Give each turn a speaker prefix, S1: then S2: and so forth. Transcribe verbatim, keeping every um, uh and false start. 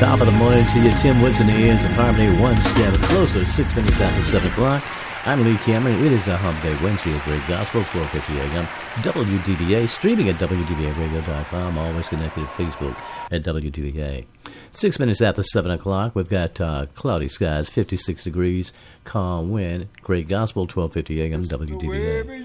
S1: Top of the morning to you. Tim Woods in the ears of Harmony, one step closer, six minutes after seven o'clock. I'm Lee Cameron. It is a Hump Day Wednesday at Great Gospel, twelve fifty a.m. W D V A, streaming at W D V A radio dot com, always connected to Facebook at W D V A. Six minutes after seven o'clock, we've got uh, cloudy skies, fifty-six degrees, calm wind, Great Gospel, twelve fifty a.m. W D V A.